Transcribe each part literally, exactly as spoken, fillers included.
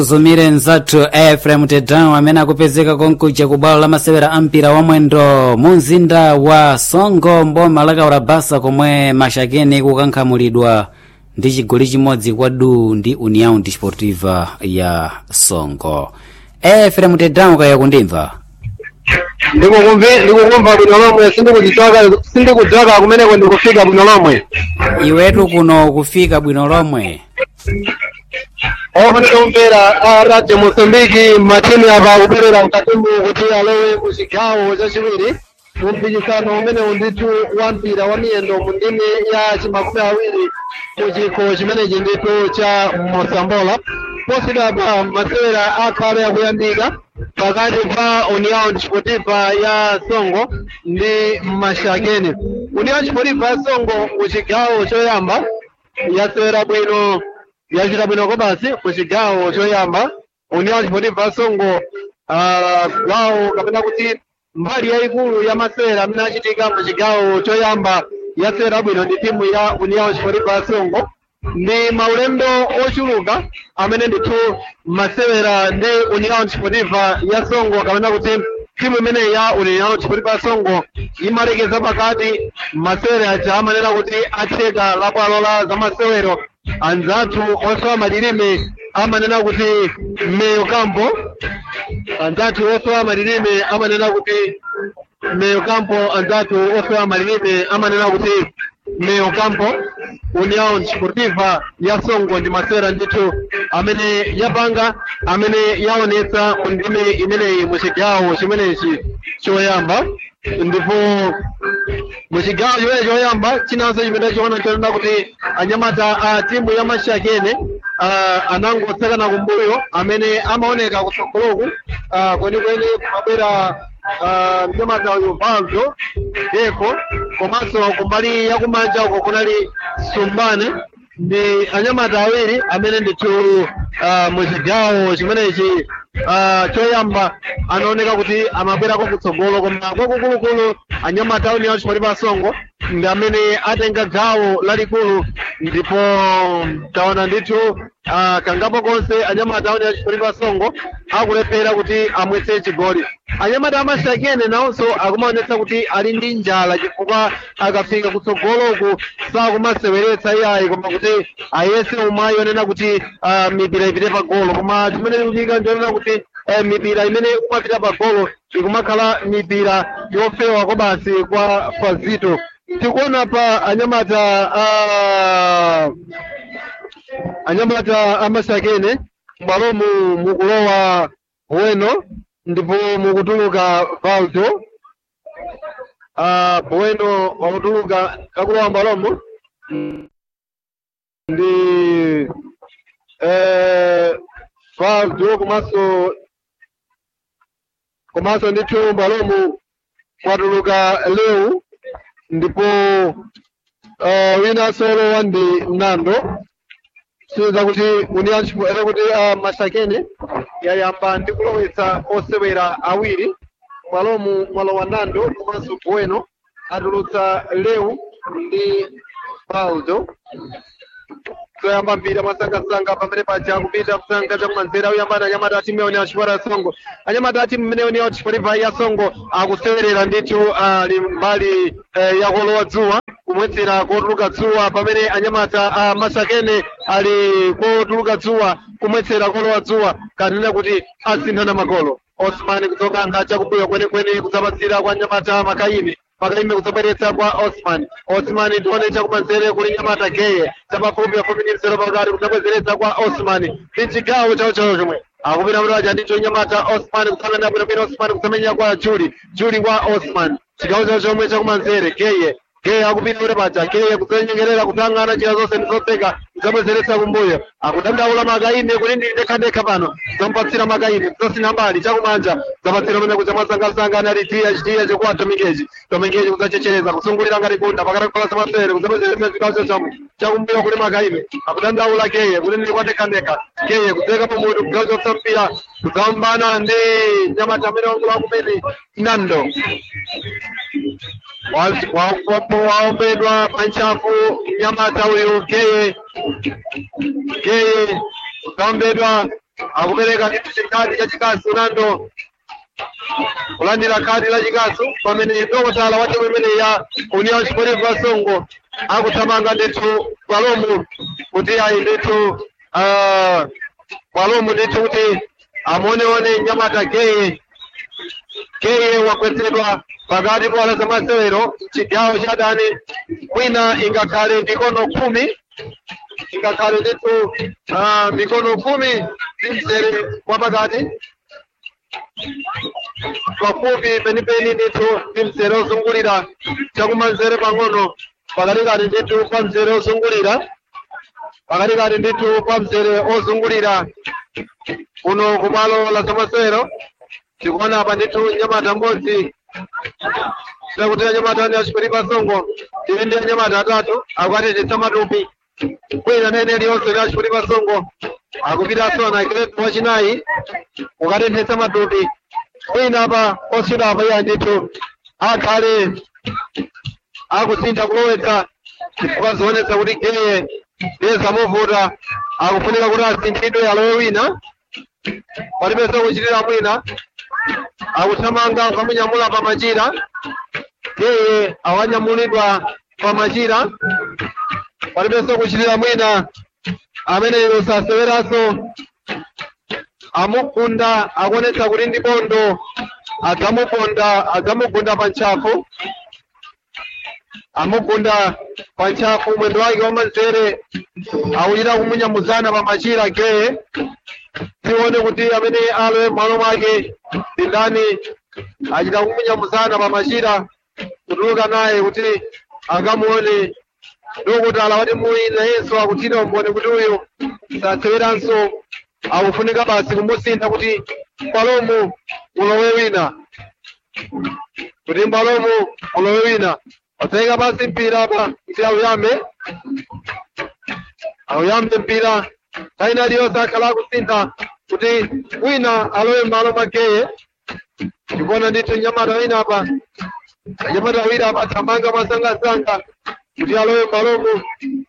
Zumire nzathu Ephraim Tedrano amene akupezeka konkuja ku bwalo la masewera ampira wa mwendo mu mzinda wa Songo mboma la Kaurabasa komwe mashakeni kukankhamulidwa ndi chigoli chimodzi kwa du ndi União Desportiva ya Songo. Ephraim Tedrano kaya kundimva? Ndikukumve ndikukumva bwino lomwe sindikudzaka sindikudzaka kumene ndikufika bwino lomwe. Iwetu kuno kufika bwino lomwe. Omutombera a Radio Mozambique matimu aba kuberera mkatimu kuti alowe ku chigawo chachiwiri mumpikisano umene unditu wampira wa miyendo mu ndimi ya chimakumi awiri mu chikho chimenechi nditu cha Mosambola. Posidapa masewera akhale akuyambika pakati pa União Desportiva ya Songo ndi Mashakeni. União Desportiva ya Songo mu chigawo choyamba yasewera bwino yachita bwino kobasi ku chigawo choyamba. União Desportiva ya Songo gawo kapena kuti mbali yayikulu ya masewera amene achitika mu chigawo choyamba yasewera bwino ndi timu ya União Desportiva ya Songo ndi maulendo ochuluka amene ndithu masewera ndi União Desportiva ya Songo kapena kuti timu imene ya União Desportiva ya Songo imalekeza pakati masewera aja amanena kuti atheka la bwalo la zamasewero anzathu osowa malilime amanena kuti meyo campo anzathu osowa malilime amanena kuti meyo campo anzathu osowa malilime amanena kuti meyo campo. União Desportiva ya Songo ndi masewera ndithu amene yapanga amene yaonetsa ndime imeneyi mu chigawo chimenechi choyamba ndipo mu chigawo chimenechi choyamba chinanso chimene chiona chonena kuti anyamata a timu ya Mashakeni anangotsekana kumbuyo amene amaoneka kutsogoloku kwenikweni kumabwera mnyamata uyu Valdo Deko komanso kumbali yakumanja uko kunali Sumbane ndi anyamata awiri amene ndithu mu chigawo chimenechi choyamba anaoneka kuti amabwerako kutsogolo koma kwakukulukulu anyamata União Desportiva ya Songo ndi amene atenga gawo lalikulu ndipo taona ndithu kangapo konse anyamata União Desportiva ya Songo akulephera kuti amwetse chigoli. Anyamata amashakene nawonso akumaonetsa kuti ali ndi njala chifukwa akafika kutsogoloku sakumaseweretsa iyayi koma kuti ayese umayi onena kuti mipira ipite pa golo koma chimene chikuchitika ndionena kuti mipira imene kumapita pa golo ikumakhala mipira yofewa kobasi kwa Fazito. Tikuona pa anyamata anyamata amashakene mbalomu mukulowa Bueno ndipo mukutuluka Valdo Bueno wakutuluka kakulowa mbalomu ndi Valdo komanso komanso ndithu mbalomu kwatuluka Leu ndipo wina solo wandi Nando siza kuti União Desportiva kuti Mashakeni yayamba ndi kulowetsa osewera awiri mwalomu mwalo wa Nando komanso Bueno atulutsa Leu ndi Valdo. Toyamba mpira masangasanga pamene paja kupita kusanga chakumanzera uyambana anyamata a timu ya União Desportiva ya Songo. Anyamata a timu imene União Desportiva ya Songo akusewerera ndithu ali mbali yakolowa dzuwa kumwetsera kotuluka dzuwa pamene anyamata a Mashakeni ali kotuluka dzuwa kumwetsera kolowa dzuwa kanena kuti asinthana magolo. Osman kutoka ngacha kubuyo kwenekwene kudzapatsira kwa anyamata Makaime Makaime kudzabweretsa kwa Osman. Osman ndione chakumanzere kuli nyamata Geye chapafupi pafupi ndi mzero pakati kudzabwezeretsa kwa Osman ndi chigawo chawo chawo chomwe akupita mraja ndicho nyamata Osman kutsangana bwinobwino Osman kutsamenya kwa Juli Juli kwa Osman chigawo chawo chomwe chakumanzere Geye Geye akupita ule paja Geye kutsanyengerera kutangana njira zonse ndizotseka kudzabwezeretsa kumbuyo akudandaula Makaime kuti ndi ndekhandekha pano zampatsira Makaime zosina mbali chakumanja zapatsira pamene kudzamasangasanga nali tiya chitiya chikuwa Tomingeji Tomingeji kudzachechereza kusungulira ngati kunda pakati pa samasere kudzabwezeretsa chigawo chomwe chakumbuyo kuli Makaime akudandaula Geye kuti ndi kwandekhandekha Geye kudzeka pamutu kugawo chosampira kudzambana ndi nyamata amene wangula kumene Nando waombedwa panchafu nyamata uyu Geye Geye waombedwa akupereka ndithu kadi cha chikasu Nando kulandira kadi la chikasu pamene dokotala wa timu imene ya Union Sportive Songo akuthamanga ndithu bwalomu kuti ayi ndithu ah bwalomu ndithu kuti amuoneone Nyamata Geye Geye wakwetsedwa pakati pa ala zamasewero chigawo cha dani mwina ingakhale mikono khumi ingakhale ndithu ah mikono khumi zimsere kwa pakati pafupi penipeni ndithu zimsere ozungulira chakumanzere pang'ono pakati kati ndithu pa mzere ozungulira pakati kati ndithu pa mzere ozungulira kuno kumalo la zamasewero tikuona apa ndithu Nyamata mbodzi Sikuti Nyamata ni Sportive Songo tiende Nyamata atatu akwatetesa matupi kwina nene liyonse la Sportive Songo akupita sona ikiretu wachinayi ukatetesa matupi kwina apa osula apa ya ndithu akhale akusinta kulowetsa ukazionetsa kuti Geye yeza movuta akufunika kuti asinthidwe alowe wina palibenso kuchitira mwina akuthamanga kamunyamula pa machira Geye awanyamulidwa pa machira palibenso kuchitira mwina amene ilo saseweranso amukunda akuonetsa kuti ndi bondo adzamuponda adzamugunda pa ntchafu amugunda pa ntchafu mwendo wake wamanzere awuchita kumunyamuzana pa machira Geye tione kuti amene alowe malo mwake ndani achita kumunyamuzana pa machira kutuluka naye kuti akamuone dokotala wati muina yesu akutira umbone kuti uyu saseweranso akufunika basi kumusintha kuti mbalomu ulowe wina kuti mbalomu ulowe wina watayika basi mpira apa kuti awuyambe awuyambe mpira taina liyonse akhala akusintha kuti wina alowe malo mwa Geye ndikuona ndithu Nyamata wina apa Nyamata wina apa athamanga masangasanga kuti alowe malomu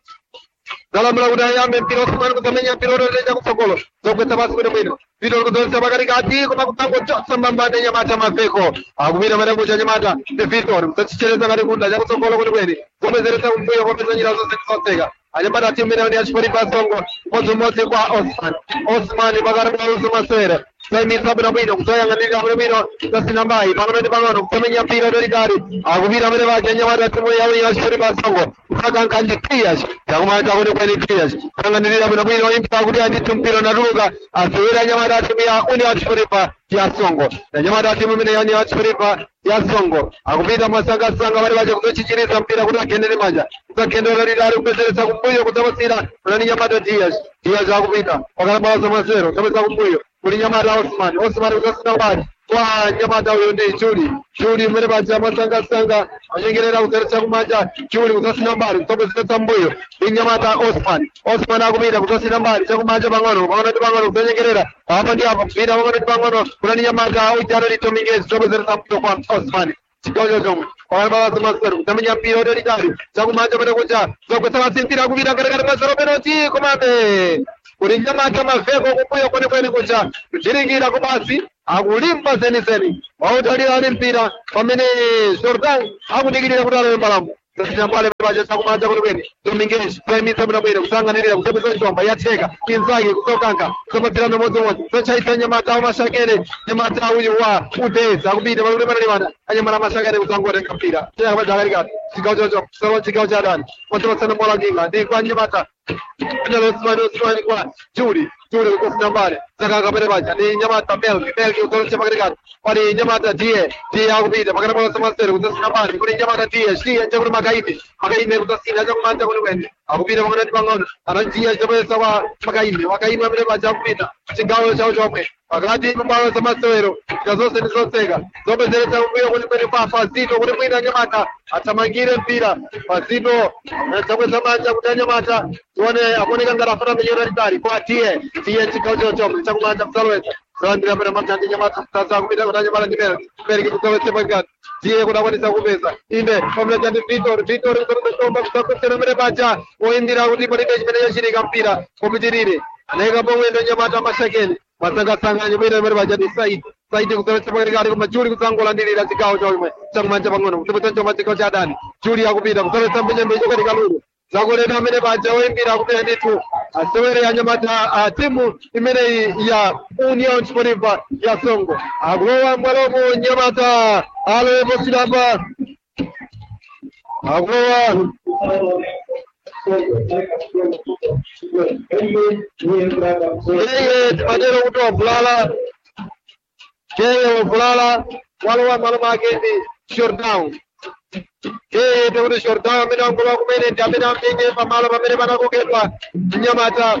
zalamula kuti ayambe mpira Osman kutamenya mpira otoleja kutsogolo zokwetsa basi kuti mwino Vito kuzonsa pakati kati koma kutango chotsa mbambane Nyamata Mafeko akupita matango cha Nyamata ndi Victor msachichereza ngati kunda chakutsogolo kuti kweni zomwezeresa kumbuyo kopeza njira zonse zoseka Anyamata timu imene ya Sportive Songo modzimodzi kwa Osman Osman pakati pa luso masere saimisa bwino bwino kutoyang'anira bwino bwino tasina mbayi pang'ono ndi pang'ono kutamenya mpira tolikali akupita amene paja Nyamata timu yawo ya Sportive Songo kusaka nkhanji Tias chakumata kuti kweni Tias kuyang'anirira bwino bwino impita kuti andithu mpira natuluka asewera Nyamata timu ya Union Sportive ya Songo na Nyamata timu imene ya Union Sportive ya Songo akupita masangasanga bali baje kuzochichiriza mpira kuti agendere manja kuzagendera lidari kupezeresa kumbuyo kudzapasira nani Nyamata Tias Tias akupita pakati pa masero tapeza kumbuyo kuli Nyamata Osman Osman kuzasina bali kwa Nyamata uyo ndi Juli Juli mwere baje masangasanga anyengerera kuzeretsa kumanja Juli kuzasina bali kutopezeresa mbuyo ndi Nyamata Osman Osman akupita kuzasina bali chakumanja pang'ono pang'ono ndi pang'ono kuzanyengerera apa ndi apa mpira pang'ono ndi pang'ono kuna Nyamata uitano litomingezi kutopezeresa mbuyo kwa Osman chikojo chomwe kwalaba zamasero kutamenya mpira otolikali chakumanja pano kucha zokwetsa masintira kupita ngatakati masero penalty komabe kuli Nyamata Mafeko kumbuyo kwenekwene kucha kuchirikira kubasi akulimba zenizeni wautalira ali mpira pamene Jordan akudikirira kuti alowe mbalambo Zambale baje sakumanja kwenekwene Dominguez premisa bwino bwino kusanganirira kutepeza njomba yatheka inzake kutokanka kupatirana modzi modzi zochaisa Nyamata Mashakere Nyamata uyu wa udeza akupita pamene panalibana Anyamata Mashakere kusangotenga mpira cheka padakali kati chigawo chocho solo chigawo cha dani motomasana mola kinga ndi kwa Nyamata Nyalo Osman Osman kwa Juli Juli kukosa mbale saka kapere baje ndi Nyamata Belgi Belgi utolche pakati kati pali Nyamata Die Die akupita pakati pa samasero kukosa mbale kuli Nyamata Die Die nje kuli Makaime Makaime kutasina chakumanja kwenekwene akupita pang'ono ndi pang'ono ananjia chapesa wa Makaime Makaime amene baje akupita chigawo chawo chomwe pakati pambalo zamasewero ngazonse ndizoseka zopezeresa kumbuyo kwenekwene pa Fazito kuti mwina Nyamata athamangire mpira Fazito chakweza manja kuti Nyamata tuone akuoneka ngati afana menyera lidari kwa tie tie chigawo chawo chomwe chakumanja kusaloweza salandira pera manja Nyamata sasa kupita kuti Nyamata ndi mbele mbele kutowetse pakati tie kudakwanisa kupeza inde pamene ndi Victor Victor kutomba kusakwetsera mbele paja oyindira kuti palibe chimene chachirika mpira kopitirire anayika pomwe ndo Nyamata Mashakeni masanga sanga nyumira mere bajadi Said Said kutaweza pakati kwa Juli kutangola ndili la chikao cha ume chamanja pangono kutaweza machikao cha dani Juli yakupita kutaweza mbenye mbenye katika lulu zakuleta mere baja wembira kupita nditu asewere ya nyamata timu imene ya Union Sportiva ya Songo agrowa mwalomo nyamata alo bosilamba agrowa Keye madero kutoa bulala Keye bulala walowa malama kendi shortdown Keye teure shortdown mina ngolo kumene ndamena mbenye pamalo pamene panakoketwa nyamata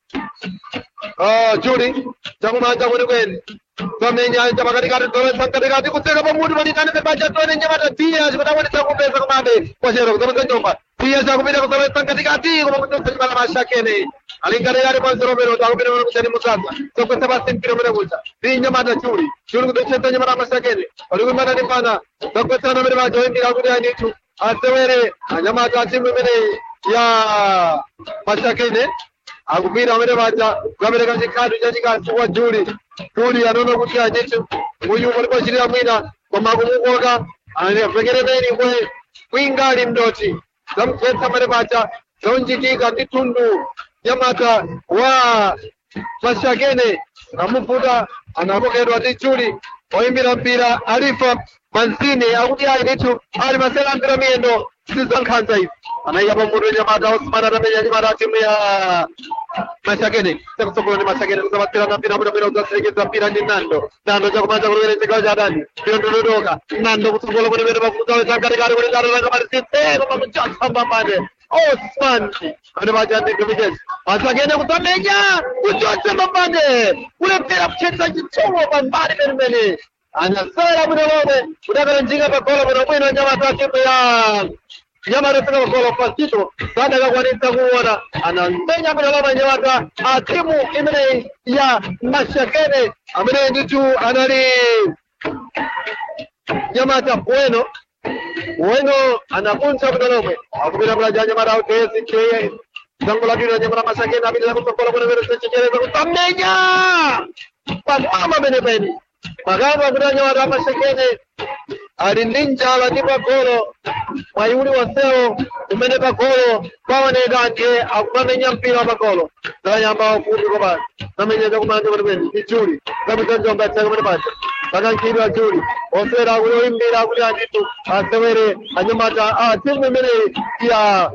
ah Juli chakumanja kwene kwene Kamenya chapakati kati dole sankati kati kuseka pamutu panikane pepacha tone nyamata tia chikutakwonesa kupeza kumade kwa chero kutamaka njomba Tia chakupita kusaba sankati kati kuma kutosa chimala mashakene alingane yari kwa zero mero chakupita mwana kuchani musasa soko saba simpiro mwana kucha Tia nyamata Juli Juli kutocheta nyamata mashakene Walikumbana nipana Soko sana mwana majo hindi kakudi anichu Asewere nyamata timu mene ya mashakene akupira amene bacha kukapereka chikadu chachikasi kwa Juli Juli anono kuti achicho muyu palipo chitira mwina koma kumukoka anapekerepeni kwe kwingali mdoti zamkhetsa amene bacha zaunjikika ndi tundu nyamata wa mashakene amufuta anakokedwa ndi Juli oyimbira mpira Alifa Manzini akuti ayi ndithu ali masela mpira miyendo sizankhanza izi anaiya pamutu nyamata Osman atamenya nyamata timu ya Mashakene sekusokola ni Mashakene kusabatira na mpira muda mpira uzaserekeza mpira ndi Nando Nando chakumanja kulwele chikao cha dani piro ndodoka Nando kusokola kwenye mbele mafuta weza katikati kwenye dara langa marisite kama mchasa mbambane Osman ane bacha ndi kumijezi Mashakene kusamenya kuchotse mbambane ule mpira kuchetsa chitomo mbambane mbele anasera mudolome udakala njinga pakola mwana mwino nyamata timu ya Nyamata tena kwa pasito sana kakwanisa kuona anambenya mudolome nyamata timu imene ya Mashakene amene nditu anali Nyamata Bueno Bueno anakunja mudolome akupita mulaja nyamata utesi keye zangu la dino nyamata Mashakene abidila kutokola mwana mwino sechikereza kutamenya pasama bene bene Magamba kudanya wa Mashakene alininja la nipa kolo mayuli waseo umene pakolo pawane danje akumamenya mpira pakolo danya ambao fundi kwa basi namenya kumanja kwa bende ni Juli kama kanjo mbata kwa basi kana kidwa Juli osera kulo imbira kuli anditu asewere anyamata ah timu imene ya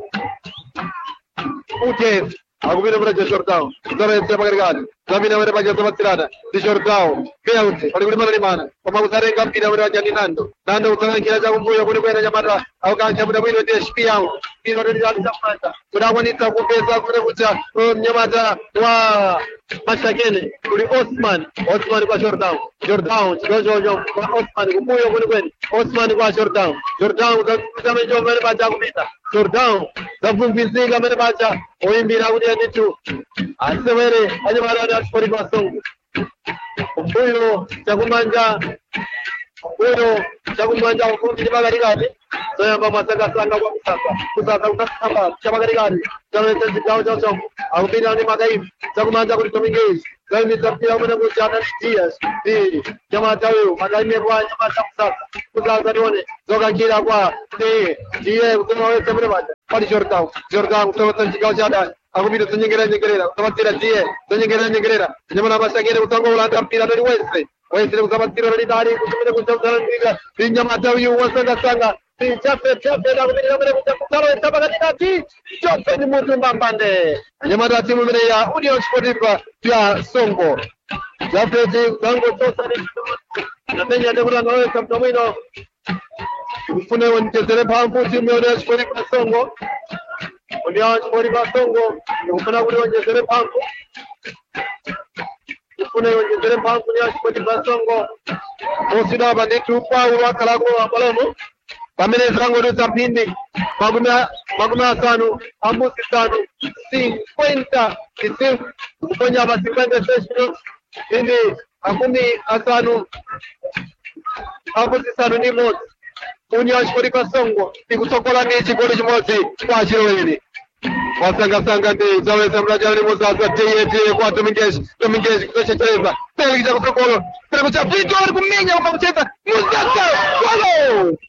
Ute akupita mura Jordan zara sema garigani zamina wale baje tomatirana di Jordan kaya ute wali mara limana kama kusarenga mpira wale wajani Nando Nando utanga kila cha kumbuya kule kwenda nyamata au kanja muda mwili ndio shipia hao kile ndio alishamata kuna wanita kupeza kule kucha nyamata wa Mashakene kuli Osman Osman kwa Jordan Jordan jojo jojo kwa Osman kumbuya kule kwenda Osman kwa Jordan Jordan utazama hiyo mbele baada kupita Jordan zafungiziga mbele baada oimbira kule nditu asewere anyamara ya Sportiva Songo huyo chakumanja huyo chakumanja ufundi bagarigani soyamba masaka sanga kwa kusaka kusaka utasamba chabagarigani chaweza zikao cha Songo au bila ni madaifu chakumanja kulitomingezi Zaini tapia mwana kuchana Dias di nyamata huyo madaifu kwa nyamata kusaka kusaka nione zoga kila kwa di die utonowe semre baja pali Jordan Jordan kutoka zikao cha dani akupita tunyengera nyengerera utamatira die tunyengera nyengerera nyamana Mashakene utango ulanda mpira ndani Wesley Wesley kusamatira ndani dari kutumia kuchana ndinga nyamata huyo wasanga sanga chape chape na kumira mbele kutakutana etapa katikati chope ni mtu mbambande nyamata timu mbele ya Union Sportiva ya Songo chape ji zango tosa ni na tenya ndio kuna wewe kama mwino ufune wanchezere pampu timu ya Union Sportiva Songo Union Sportiva Songo ufuna kule wanchezere pampu ufune wanchezere pampu ya Sportiva Songo osina banditu Paulo akalago ambalomo pamene zango ndo zapindi maguna maguna tano ambusi tano cinquenta kisimu kuponya ba cinquenta sessions indi akumi atano ambusi tano ni moja Union Sportiva Songo ikusokola ni chigoli chimodzi kwa chirowere wasangasanga ndi zaweza mlajali muzaza tiyeti kwa Dominguez Dominguez kuchecheza pele cha kukolo pele cha Vitor kumenya ukamcheza muzaza golo